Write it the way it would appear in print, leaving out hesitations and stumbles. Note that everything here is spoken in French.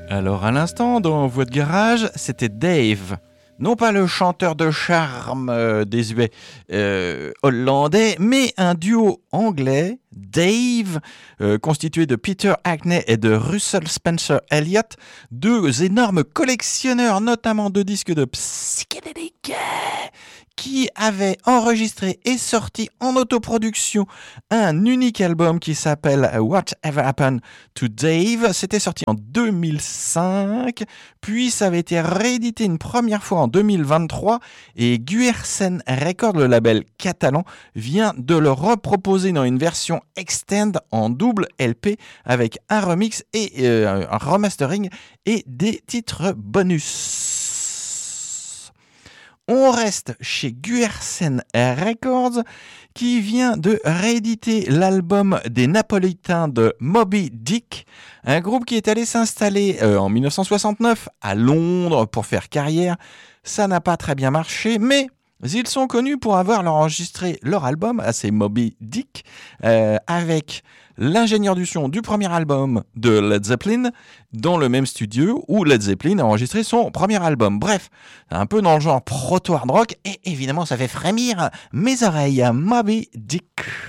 Alors à l'instant, dans Voix de garage, c'était Dave. Non pas le chanteur de charme désuet hollandais, mais un duo anglais, Dave, constitué de Peter Hackney et de Russell Spencer Elliott, deux énormes collectionneurs, notamment de disques de psychédéliques, qui avaient enregistré et sorti en autoproduction un unique album qui s'appelle Whatever Happened to Dave. C'était sorti en 2005, puis ça avait été réédité une première fois en 2023 et Guersen Records, le label catalan, vient de le reproposer dans une version extend en double LP avec un remix et un remastering et des titres bonus. On reste chez Guersen Records qui vient de rééditer l'album des Napolitains de Moby Dick, un groupe qui est allé s'installer en 1969 à Londres pour faire carrière. Ça n'a pas très bien marché, mais ils sont connus pour avoir enregistré leur album, c'est Moby Dick, avec l'ingénieur du son du premier album de Led Zeppelin dans le même studio où Led Zeppelin a enregistré son premier album. Bref, un peu dans le genre proto-hard rock et évidemment ça fait frémir mes oreilles. Moby Dick.